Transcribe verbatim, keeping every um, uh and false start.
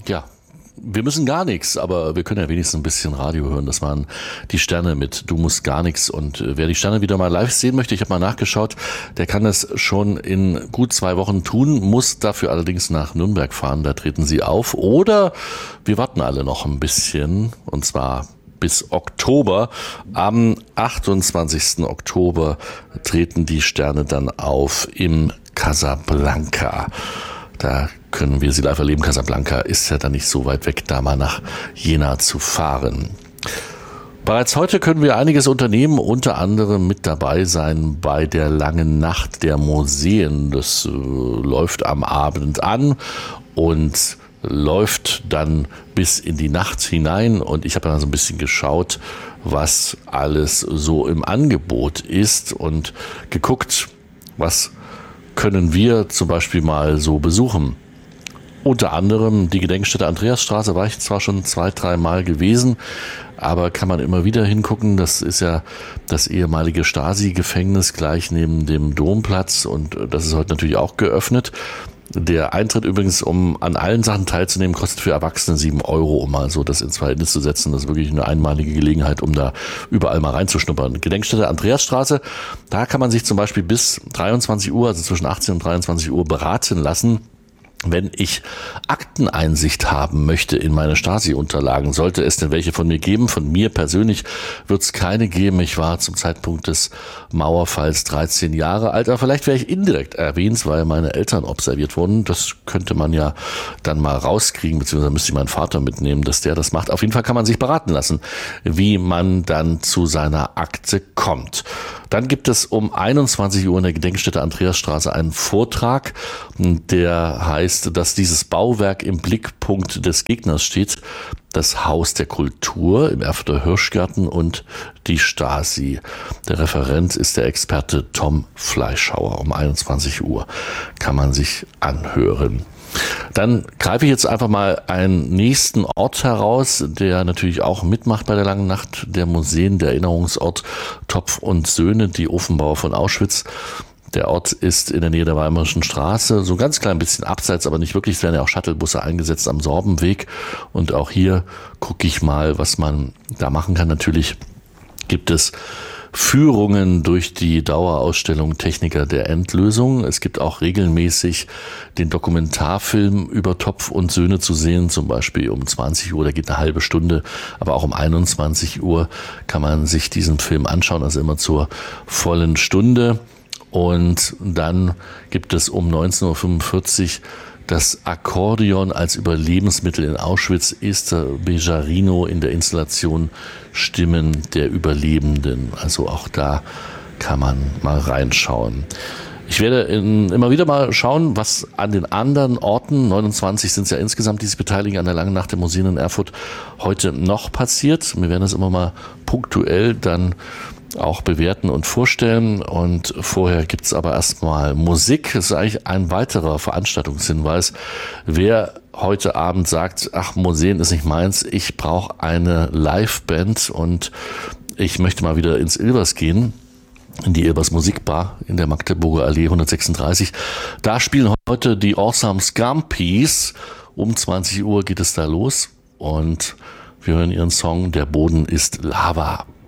ja, wir müssen gar nichts, aber wir können ja wenigstens ein bisschen Radio hören. Das waren die Sterne mit Du musst gar nichts. Und wer die Sterne wieder mal live sehen möchte, ich habe mal nachgeschaut, der kann das schon in gut zwei Wochen tun, muss dafür allerdings nach Nürnberg fahren, da treten sie auf. Oder wir warten alle noch ein bisschen, und zwar bis Oktober. Am achtundzwanzigsten Oktober treten die Sterne dann auf im Casablanca. Da können wir sie live erleben. Casablanca ist ja dann nicht so weit weg, da mal nach Jena zu fahren. Bereits heute können wir einiges unternehmen, unter anderem mit dabei sein bei der langen Nacht der Museen. Das äh, läuft am Abend an und läuft dann bis in die Nacht hinein. Und ich habe dann so ein bisschen geschaut, was alles so im Angebot ist und geguckt, was können wir zum Beispiel mal so besuchen. Unter anderem die Gedenkstätte Andreasstraße, war ich zwar schon zwei, drei Mal gewesen, aber kann man immer wieder hingucken. Das ist ja das ehemalige Stasi-Gefängnis gleich neben dem Domplatz und das ist heute natürlich auch geöffnet. Der Eintritt übrigens, um an allen Sachen teilzunehmen, kostet für Erwachsene sieben Euro, um mal so das ins Verhältnis zu setzen. Das ist wirklich eine einmalige Gelegenheit, um da überall mal reinzuschnuppern. Gedenkstätte Andreasstraße, da kann man sich zum Beispiel bis dreiundzwanzig Uhr, also zwischen achtzehn und dreiundzwanzig Uhr beraten lassen. Wenn ich Akteneinsicht haben möchte in meine Stasi-Unterlagen, sollte es denn welche von mir geben? Von mir persönlich wird es keine geben. Ich war zum Zeitpunkt des Mauerfalls dreizehn Jahre alt, aber vielleicht wäre ich indirekt erwähnt, weil meine Eltern observiert wurden. Das könnte man ja dann mal rauskriegen, beziehungsweise müsste ich meinen Vater mitnehmen, dass der das macht. Auf jeden Fall kann man sich beraten lassen, wie man dann zu seiner Akte kommt. Dann gibt es um einundzwanzig Uhr in der Gedenkstätte Andreasstraße einen Vortrag, der heißt, dass dieses Bauwerk im Blickpunkt des Gegners steht. Das Haus der Kultur im Erfurter Hirschgarten und die Stasi. Der Referent ist der Experte Tom Fleischhauer. Um einundzwanzig Uhr kann man sich anhören. Dann greife ich jetzt einfach mal einen nächsten Ort heraus, der natürlich auch mitmacht bei der langen Nacht der Museen, der Erinnerungsort Topf und Söhne, die Ofenbauer von Auschwitz. Der Ort ist in der Nähe der Weimarischen Straße, so ein ganz klein bisschen abseits, aber nicht wirklich. Es werden ja auch Shuttlebusse eingesetzt am Sorbenweg. Und auch hier gucke ich mal, was man da machen kann. Natürlich gibt es Führungen durch die Dauerausstellung Techniker der Endlösung. Es gibt auch regelmäßig den Dokumentarfilm über Topf und Söhne zu sehen, zum Beispiel um zwanzig Uhr, der geht eine halbe Stunde, aber auch um einundzwanzig Uhr kann man sich diesen Film anschauen, also immer zur vollen Stunde. Und dann gibt es um neunzehn Uhr fünfundvierzig das Akkordeon als Überlebensmittel in Auschwitz, Esther Bejarino in der Installation Stimmen der Überlebenden. Also auch da kann man mal reinschauen. Ich werde in, immer wieder mal schauen, was an den anderen Orten, neunundzwanzig sind es ja insgesamt, die sich beteiligen an der langen Nacht der Museen in Erfurt, heute noch passiert. Wir werden das immer mal punktuell dann auch bewerten und vorstellen. Und vorher gibt's aber erstmal Musik. Das ist eigentlich ein weiterer Veranstaltungshinweis. Wer heute Abend sagt, ach, Museen ist nicht meins, ich brauche eine Liveband und ich möchte mal wieder ins Ilvers gehen, in die Ilvers Musikbar in der Magdeburger Allee hundertsechsunddreißig. Da spielen heute die Awesome Scumpies. Um zwanzig Uhr geht es da los und wir hören ihren Song Der Boden ist Lava.